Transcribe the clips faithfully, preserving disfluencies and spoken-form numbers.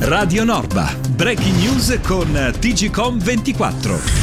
Radio Norba, breaking news con T G C O M ventiquattro.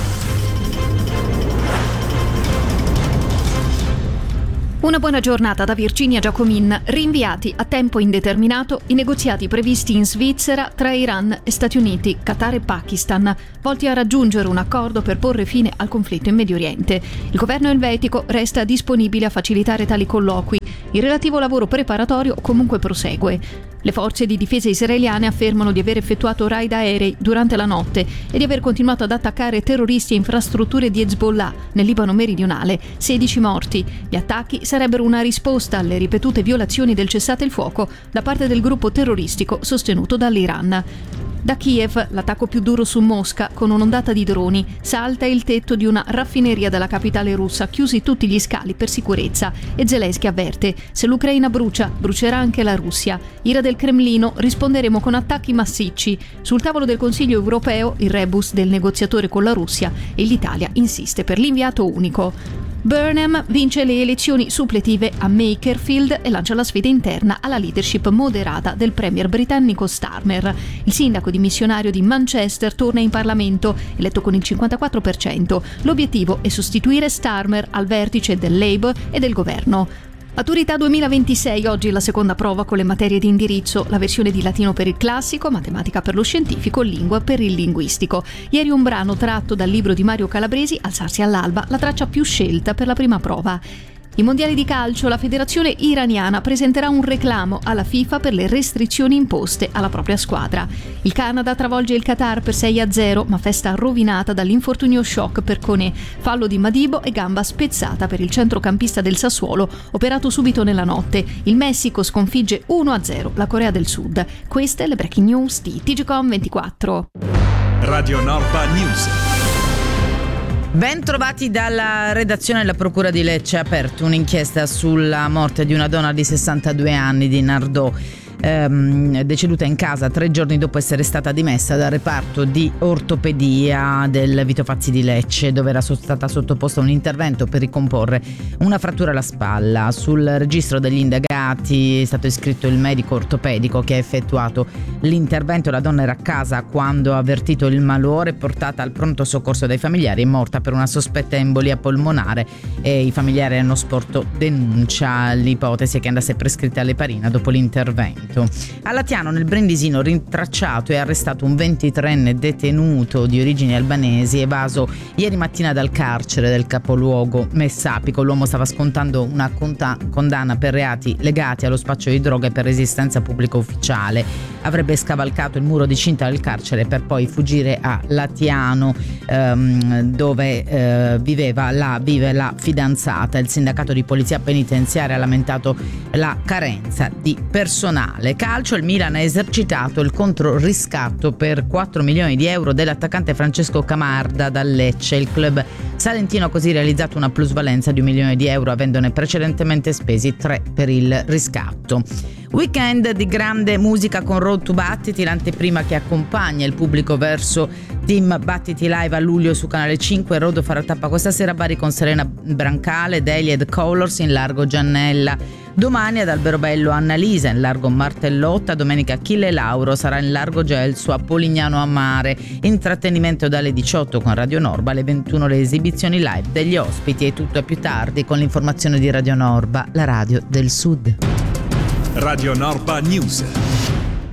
Una buona giornata da Virginia Giacomin. Rinviati a tempo indeterminato i negoziati previsti in Svizzera tra Iran e Stati Uniti, Qatar e Pakistan, volti a raggiungere un accordo per porre fine al conflitto in Medio Oriente. Il governo elvetico resta disponibile a facilitare tali colloqui. Il relativo lavoro preparatorio comunque prosegue. Le forze di difesa israeliane affermano di aver effettuato raid aerei durante la notte e di aver continuato ad attaccare terroristi e infrastrutture di Hezbollah nel Libano meridionale. sedici morti. Gli attacchi sarebbero una risposta alle ripetute violazioni del cessate il fuoco da parte del gruppo terroristico sostenuto dall'Iran. Da Kiev, l'attacco più duro su Mosca con un'ondata di droni. Salta il tetto di una raffineria della capitale russa, chiusi tutti gli scali per sicurezza. E Zelensky avverte: se l'Ucraina brucia, brucerà anche la Russia. Ira del Cremlino: risponderemo con attacchi massicci. Sul tavolo del Consiglio europeo il rebus del negoziatore con la Russia e l'Italia insiste per l'inviato unico. Burnham vince le elezioni suppletive a Makerfield e lancia la sfida interna alla leadership moderata del premier britannico Starmer. Il sindaco dimissionario di Manchester torna in Parlamento, eletto con il cinquantaquattro per cento. L'obiettivo è sostituire Starmer al vertice del Labour e del governo. Maturità duemilaventisei, oggi la seconda prova con le materie di indirizzo, la versione di latino per il classico, matematica per lo scientifico, lingua per il linguistico. Ieri un brano tratto dal libro di Mario Calabresi, Alzarsi all'alba, la traccia più scelta per la prima prova. I mondiali di calcio, la federazione iraniana presenterà un reclamo alla FIFA per le restrizioni imposte alla propria squadra. Il Canada travolge il Qatar per sei a zero, ma festa rovinata dall'infortunio shock per Koné, fallo di Madibo e gamba spezzata per il centrocampista del Sassuolo, operato subito nella notte. Il Messico sconfigge uno a zero la Corea del Sud. Queste le breaking news di T G C O M ventiquattro. Radio Norba News. Ben trovati dalla redazione. La Procura di Lecce ha aperto un'inchiesta sulla morte di una donna di sessantadue anni di Nardò, ehm, deceduta in casa tre giorni dopo essere stata dimessa dal reparto di ortopedia del Vito Fazzi di Lecce, dove era stata sottoposta a un intervento per ricomporre una frattura alla spalla. Sul registro degli indagati è stato iscritto il medico ortopedico che ha effettuato l'intervento. La donna era a casa quando ha avvertito il malore, portata al pronto soccorso dai familiari, è morta per una sospetta embolia polmonare e i familiari hanno sporto denuncia. L'ipotesi è che andasse prescritta all'eparina dopo l'intervento. A Latiano, nel Brindisino, rintracciato e arrestato un ventitreenne detenuto di origini albanesi, evaso ieri mattina dal carcere del capoluogo Messapico. L'uomo stava scontando una conta- condanna per reati legati allo spaccio di droga e per resistenza pubblica ufficiale. Avrebbe scavalcato il muro di cinta del carcere per poi fuggire a Latiano, ehm, dove eh, viveva la, vive la fidanzata. Il sindacato di polizia penitenziaria ha lamentato la carenza di personale. Calcio, il Milan ha esercitato il controriscatto per quattro milioni di euro dell'attaccante Francesco Camarda dal Lecce. Il club salentino ha così realizzato una plusvalenza di un milione di euro, avendone precedentemente spesi tre per il riscatto. Weekend di grande musica con Road to Battiti, l'anteprima che accompagna il pubblico verso Team Battiti Live a luglio su Canale cinque. Road farà tappa questa sera a Bari con Serena Brancale, Delia ed Colors in largo Giannella. Domani ad Alberobello Annalisa in largo Martellotta. Domenica Achille Lauro sarà in largo Gelso a Polignano a Mare. Intrattenimento dalle diciotto con Radio Norba, alle ventuno le esibizioni live degli ospiti e tutto è più tardi con l'informazione di Radio Norba, la radio del Sud. Radio Norba News.